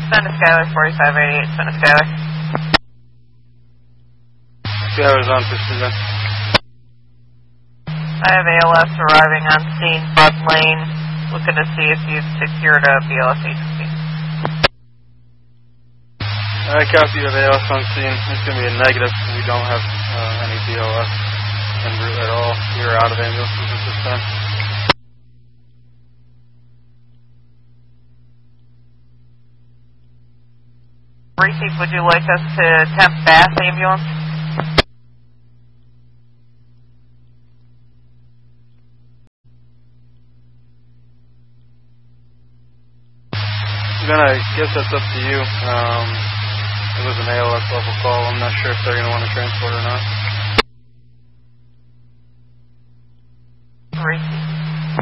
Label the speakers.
Speaker 1: Send a Skylar 4588, send a Skylar.
Speaker 2: Skylar's on precision.
Speaker 1: I have ALS arriving on scene, Bud Lane, looking to see if you've secured a BLS agency.
Speaker 2: I copy you have ALS on scene. It's going to be a negative. We don't have any BLS en route at all. You're out of ambulances at this time.
Speaker 1: Receive, would you like us to attempt Bath ambulance?
Speaker 2: Then I guess that's up to you. It was an ALS level call. I'm not sure if they're going to want to transport or not.